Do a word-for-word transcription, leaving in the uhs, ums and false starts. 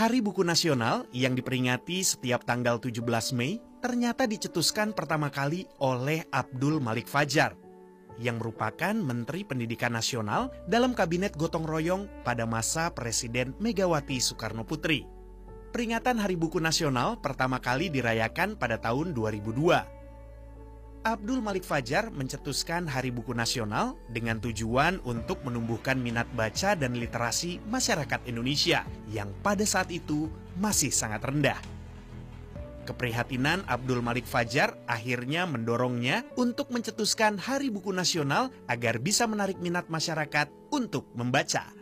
Hari Buku Nasional yang diperingati setiap tanggal tujuh belas Mei ternyata dicetuskan pertama kali oleh Abdul Malik Fajar yang merupakan Menteri Pendidikan Nasional dalam Kabinet Gotong Royong pada masa Presiden Megawati Soekarno Putri. Peringatan Hari Buku Nasional pertama kali dirayakan pada tahun dua ribu dua. Abdul Malik Fajar mencetuskan Hari Buku Nasional dengan tujuan untuk menumbuhkan minat baca dan literasi masyarakat Indonesia yang pada saat itu masih sangat rendah. Keprihatinan Abdul Malik Fajar akhirnya mendorongnya untuk mencetuskan Hari Buku Nasional agar bisa menarik minat masyarakat untuk membaca.